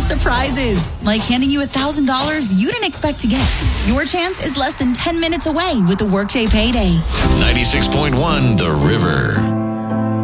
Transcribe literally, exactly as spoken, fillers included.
surprises, like handing you one thousand dollars you didn't expect to get. Your chance is less than ten minutes away with the Workday Payday. ninety-six point one The River.